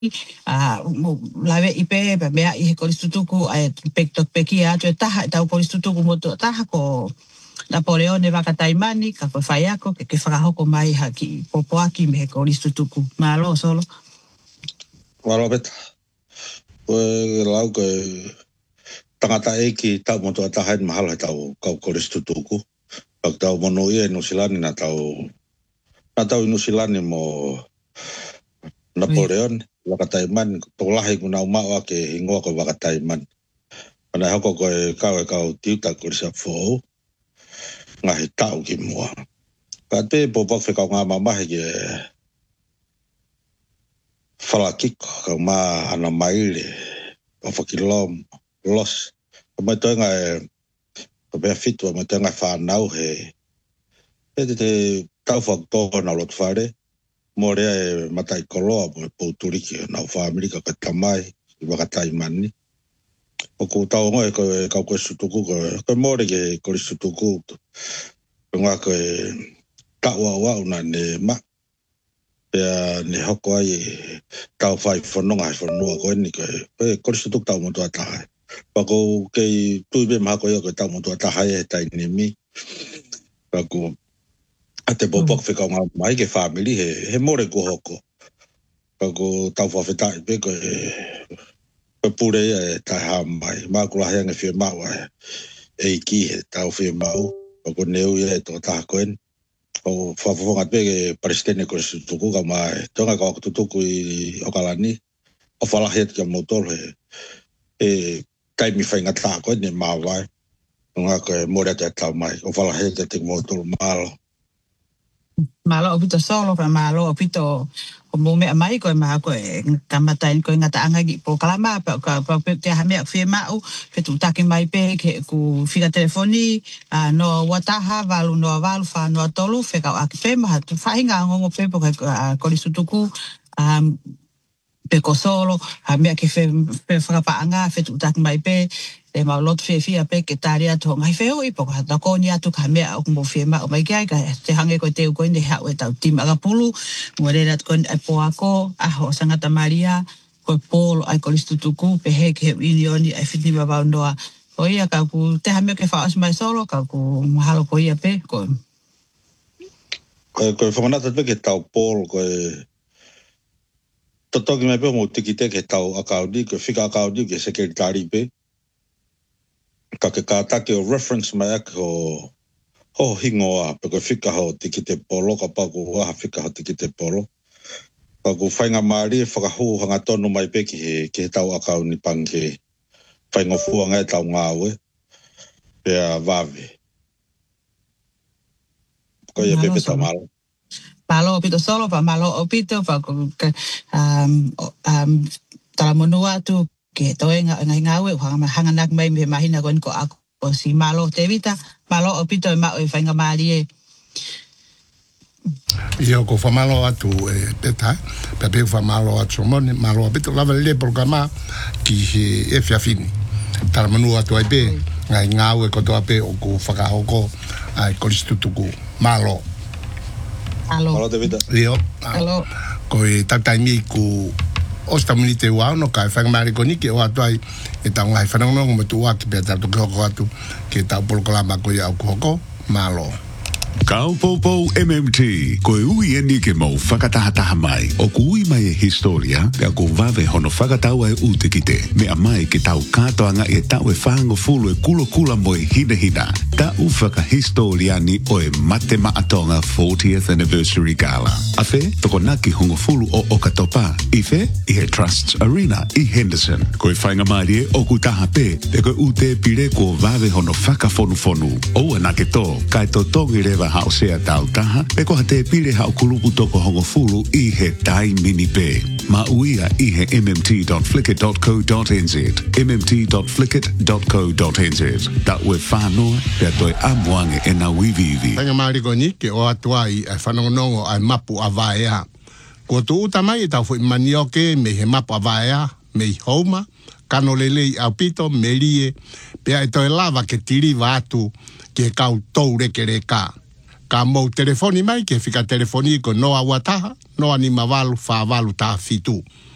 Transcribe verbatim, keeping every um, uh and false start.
a lawe ipe pe mea i he koristutuku ai pekto peki atu e taha tau koristutuku moto taha ko Napoleone Wakataimani ka ko faiako ke ke whakahoko mai haki popoaki me he koristutuku malo solo. Malo beta. Koe lau koe tangata eki tau moto taha e mahalo he tau kau koristutuku. Pak tau mono ia Nusilani na tau na tau Nusilani mo Napoleon Wakataiman tolahi kuna umawa ke hingoa ko Wakataiman. Ana hoko ko kau e kau tiuta ko sa fo ngahi tau ki mua. Ka te popo fe kau ngā mamahi ke falakiko ka ma ana maile o fakilom los. Ka mai toenga e ka bea fitu mai toenga whanau he e te te tau whaktoa na lot whare. Morea e matai koloa mo e pouturiki na wha-Amerika ka tamai i Wakataimani. O ko tau ngoe ko e kau koe sutuku ko koe more ke kore sutuku ko ngā koe taua wau na ne ma pea ne hoko ai tau whai whanonga hai whanua koe ni koe kore sutuku tau motu atahai. Pako kei tui be maha koe koe tau motu atahai e tai ni mi. Pako a te popok whikau ngā mai ke family he, he more ko hoko. Kako tau whawhetai pe ko e ko pure e tai ha mai. Mā kula heanga whia mau e e ki he tau whia mau. Kako neu ia e tō taha koen. O whawhawhonga pe ke paristene ko su tuku ka mai. Tonga ka waka tutuku i Okalani. O whalahet kia motor he. E taimi whainga taha koen e maa vai. Ngā ko e more te tau mai. O whalahet e te motor malo. Malo opito solo pa malo opito o mo me mai ko ma ko e kamatai ko ngata anga gi po kalama pa pa te ha me fe mau fe tu taki mai pe ke ku figa telefoni a no wataha valu no valu fa no tolu fe ka akfe ma tu fa hinga ngo fe po ko li sutuku a pe ko solo a me ke fe fe fa pa anga fe tu taki mai pe e ma lot fe fia pe ke taria to ngai fe o ipo ka ko ni atu ka me o mo fe ma o mai kai ka te hange ko te ko ni ha o ta tim aga pulu mo re rat kon e po ako a ho sangata maria ko polo ai ko listutuku pe he ke unioni e fiti ba ba ndoa o ia ka ku te ha me ke fa as mai solo ka ku mahalo ko ia pe ko ko ko fonata pe ke tau polo ko totoki me pe mo tiki te ke tau akaudi ko fika akaudi ke sekretari pe ka ke kātake o reference mai ake ho ho hingoa pe ko fika ho tiki te polo ka pa ko waha fika ho tiki te polo ka ko whainga maari e whakahu hanga tonu mai pe ki he ke tau akau ni pange whainga fua ngai tau ngāwe pe a vave ko ia pepe ta malo malo opito solo pa malo opito pa ko um um talamonua tu ke toenga ngai ngawe hanga hanga nak mai me mahina kon ko ako o si malo te vita malo opito ma o fainga mali e io ko fa malo atu e peta pe pe fa malo atu mon malo opito lava le programa ki e fia fini tar manu atu ai pe ngai ngawe ko to ape o ko faka hoko ai ko listutuku malo alo malo te vita io alo ko e tatai ku o sta minite wa no ka fa mari ko ni ke o atoi e ta ngai fa no mo tu wa ki pe ta to ko atu ke ta por ko la ma ko ya ko ko malo Kaupopo M M T, koe ui e ni ke mau whakatahataha mai. O ku ui mai e historia, pea ko vave hono whakataua e ute ki te. Mea mai ke tau katoanga e tau e whango fulu e kulo kula mo e hina hina. Tau whakahistoriani o e mate maatonga fortieth anniversary gala. A whe, toko naki hongo fulu o Okatopa. I whe, i he Trusts Arena i Henderson. Koe whainga maari e o ku taha pe, te koe ute pire ko vave hono whakafonu fonu. O anake tō, kai to tongi rewa hao sea tau taha, pe koha te pire hao kulupu toko hongo fulu i he tai mini pe. Ma uia i he m m t dot flickr dot co dot n z, m m t dot flickr dot co dot n z. Ta ue whanoa, pea toi amuange e na wivivi. Tanga mariko ni, ke o atua i e whanongonongo ai mapu a vaea. Ko tu uta mai tau fu manioke me he mapu a vaea, me i houma, kano lelei au pito, me rie, pea e toi lava ke tiri vatu, ke kau tau reke reka. Ka mou telefoni mai, ke fika telefoni ko noa wataha, noa ni mawalu, wha walu ta fitu.